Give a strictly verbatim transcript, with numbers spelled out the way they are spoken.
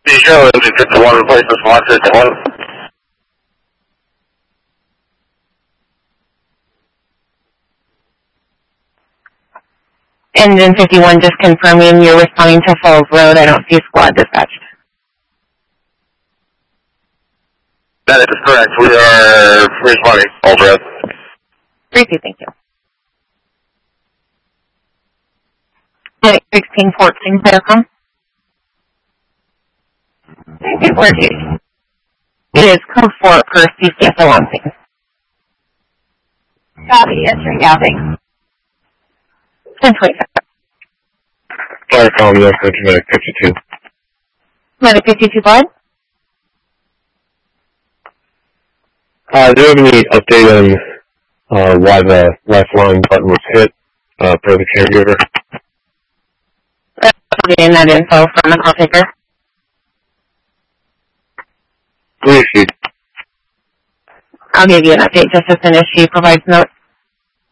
The show is fifty-one replaces one fifty-one. Engine fifty-one, just confirming you're responding to Falls Road. I don't see squad dispatched. That is correct. We are responding. Falls Road. three two, thank you. sixteen fourteen, Clearcom. sixteen fourteen. It is code four per C C S alarm thing. Copy, answering now, thanks. ten twenty-seven. Clearcom, yes, Medic fifty-two. Medic fifty-two, bud? Uh, do you have any update on uh, why the lifeline button was hit uh, for the caregiver? Getting that info from the call taker. Please, I'll give you an update just as soon as she provides notes.